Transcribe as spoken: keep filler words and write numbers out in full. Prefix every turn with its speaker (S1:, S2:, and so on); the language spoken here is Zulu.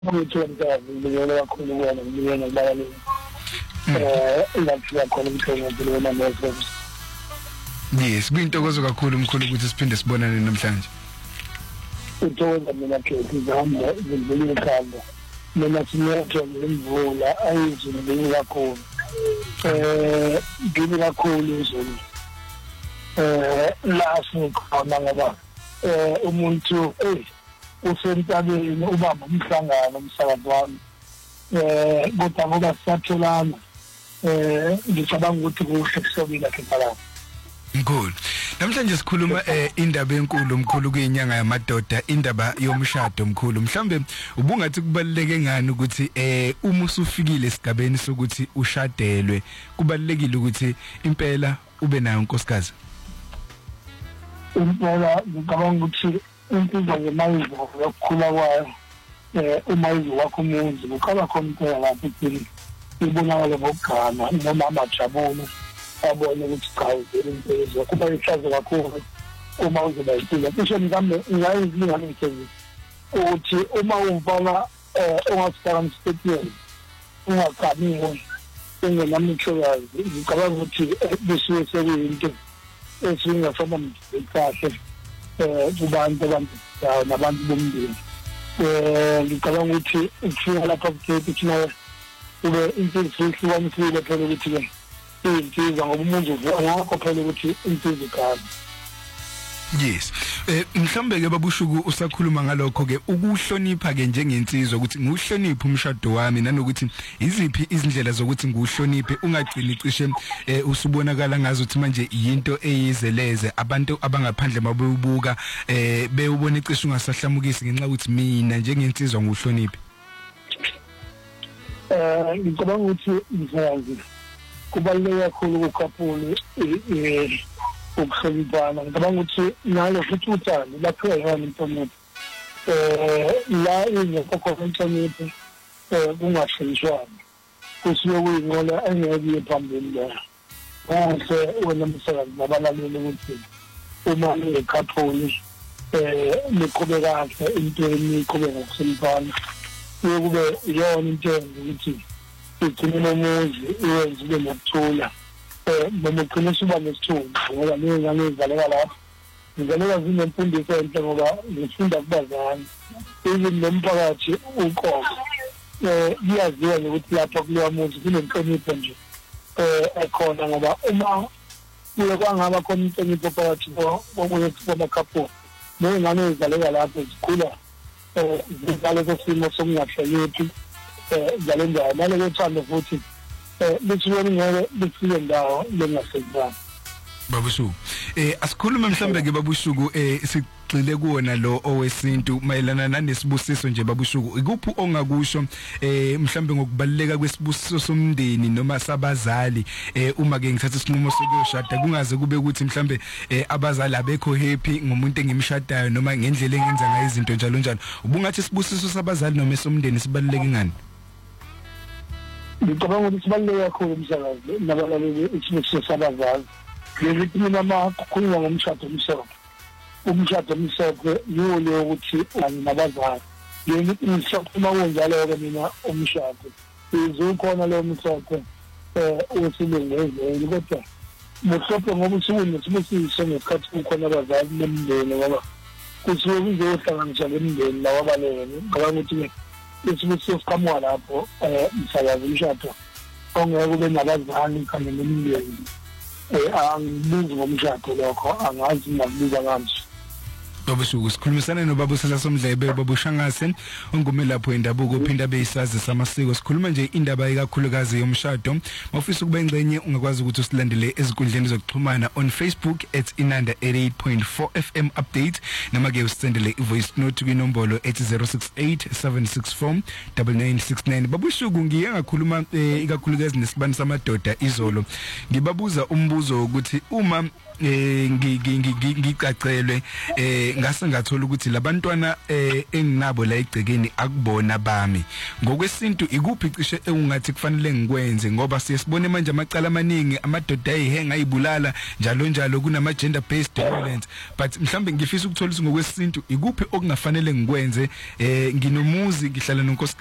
S1: ukuthi umntwana ngiyona kakhulu wena ngiyona kubalani eh lapha khona umthongo ngiyona manje.
S2: Yes, kuyintokozo kakhulu umkhulu ukuthi siphinde sibonane namhlanje.
S1: Uthola mina ke ngihamba ngibuyele ekhaya. Mina sinethe imvula ayizindile kakhulu. Eh ngini kakhulu izolo. Eh la sikhona ngoba eh umuntu eh usentabeni ubamba umhlangano umsakazi wami. Eh kodwa ngoba sisatholana eh ngicabanga ukuthi kuhle kusobila ke phakathi.
S2: Mkhulu, namhlanje sikhuluma eh indaba enkulu omkhulu kwenyanga yamadoda, indaba yomshado mkhulu. Mhlambe ubungathi kubaluleke ngani ukuthi eh uma usufikile esigabeni sokuthi ushadelwe, kubalulekile ukuthi impela ube nayo unkosikazi?
S1: Impela ngicabanga ukuthi impilo yemayizo yokukhula kwayo eh umayizo wakho umuzi ukhala khona impela lapho ekhini ibonakala ngokugana noma amajabule abone ukuthi cha impilo kuba ihlazo kakhulu uma uzoba impilo cishe ngihambe ngayizilinganise ukuthi uma umfana eh ongasifaka mstetieni ungaqaniwe ungenamthokazi ngicabanga ukuthi bisuke sekuyinto esingafana mkahle eh kubantu abantu nabantu bomndeni eh ngicabanga ukuthi ukufika lapha kuthethi thina ube impilo sihlukanisile phela ukuthi ke inkinga ngoba umuntu ngakho phela ukuthi impilo ikhazi.
S2: Yes. Eh mhlambe ke babushuku usakhuluma ngalokho ke ukuhlonipha ke njengensizwa ukuthi nguhloniphe umshado wami nanokuthi iziphi izindlela zokuthi nguhloniphe ungagcini cishe eh usubonakala ngazo ukuthi manje yinto eyizeleze abantu abangaphandle mabebuka eh bewubona icishe ungasahlamukisi ngenxa ukuthi mina njengensizwa nguhloniphe.
S1: Eh ngicabanga ukuthi ngisazi kubaluleke kakhulu ukukhapula eh ukuhloniphana ngicabanga ukuthi nalo futhi uthando lapho yona intombi eh la ingekho khona intombi eh kungahlonishwana kusuke kuyinqola engeke phambili la bese wena msebenzi nabalaleli ukuthi uma ekhapuli eh niqhubeka kahle intweni iqhubeka ngokuhloniphana kube iyona into ukuthi igcine umuzi uyenze ube nokuthula eh noma ugcine uba nesithunzi ngoba ngingane izaleka lapho ngizaleka zinemfundiso enhle ngoba ngifunda kubazali even nomphakathi uqobo eh iyaziwa ukuthi lapha kuleyo muzi kunenhlonipho nje eh ekhona ngoba uma kuye kwangaba khona inhlonipho phakathi kokuthi kwamakhaphula ngingane izaleka lapho zikhula eh zizale kusimo sokungahloniphi eh zalendawo nalelo thando futhi eh lithiwe ngeke lifike ndawo lengasebenzanga.
S2: Babushuku eh asikhulume mhlambe ke babushuku eh sigxile kuona lo owesintu mayelana nanesibusiso nje babushuku ikuphi ongakusho eh mhlambe ngokubaleka kwesibusiso somndeni noma sabazali eh uma ke ngithatha isinqumo sokuyoshada kungaze kube ukuthi mhlambe eh abazali abekho happy ngomuntu engimshadayo noma ngendlela engenza ngayo izinto njalo njalo ubungathi isibusiso sabazali noma somndeni sibaluleke ngani?
S1: Ngicabanga ukuthi sibaluleke kakhulu umsakazi nabalaleli isibusiso sabazali lethi mina makhuluma ngomshado omsoko umshado omsoko yilo ukuthi nabazali yini umshado uma kunjalo ke mina umshado izokhona lo msoko eh usilungezele kodwa mhlophe ngoba usuku nesibusiso ngesikhathi kukhona abazali nemndeni ngoba kusuke kuzohlanganiswa lemndeni lawa balele ngoba ukuthi isibusiso siqhamuka lapho eh umsakazi umshado ongeke kube nabazali kanye nemndeni eh angibuzi ngomshado lokho angazi ngakubuza kanjani.
S2: Babushuku sikhulumisana nobabusela somdlebe babushangase ongome lapho endabuko uphinda beyisazi samasiko sikhuluma nje indaba ikakhulukazi yomshado mawufisa ukuba ingcenye ungakwazi ukuthi usilandele ezinkundleni zokuxhumana on Facebook at inanda eighty-eight point four F M update noma ke usendele ivoice note kwinombolo ethi zero six eight seven six four nine nine six nine. Babushuku ngiye ngakhuluma ikakhulukazi nesibani samadoda izolo ngibabuza umbuzo ukuthi uma eh ngicacelwe eh ngase ngathola ukuthi labantwana eh enginabo la egcekeni akubona bami ngokwesintu ikuphi cishe engathi kufanele ngikwenze ngoba siyasibona manje amacala amaningi amadoda ayihenga ayibulala njalo njalo kunama gender based violence but mhlambe ngifisa ukuthola ngokwesintu ikuphi okungafanele ngikwenze eh nginomuzi ngihlala nonkosi